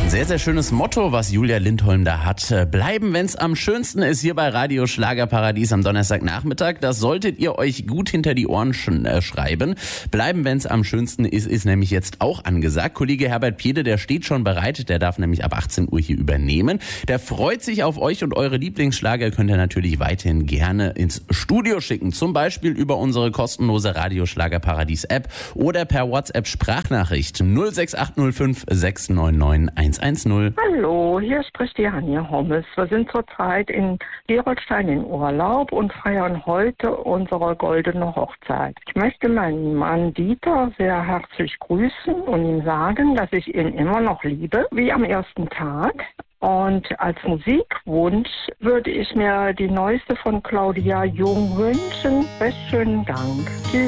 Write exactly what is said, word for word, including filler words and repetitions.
Sehr, sehr schönes Motto, was Julia Lindholm da hat. Bleiben, wenn's am schönsten ist, hier bei Radio Schlagerparadies am Donnerstagnachmittag. Das solltet ihr euch gut hinter die Ohren sch- äh, schreiben. Bleiben, wenn's am schönsten ist, ist nämlich jetzt auch angesagt. Kollege Herbert Piede, der steht schon bereit. Der darf nämlich ab achtzehn Uhr hier übernehmen. Der freut sich auf euch und eure Lieblingsschlager könnt ihr natürlich weiterhin gerne ins Studio schicken. Zum Beispiel über unsere kostenlose Radio Schlagerparadies App oder per WhatsApp Sprachnachricht null sechs acht null fünf sechs neun neun eins eins null. Hallo, hier spricht die Anja Hommes. Wir sind zurzeit in Gerolstein in Urlaub und feiern heute unsere goldene Hochzeit. Ich möchte meinen Mann Dieter sehr herzlich grüßen und ihm sagen, dass ich ihn immer noch liebe, wie am ersten Tag. Und als Musikwunsch würde ich mir die neueste von Claudia Jung wünschen. Recht schönen Dank. Tschüss.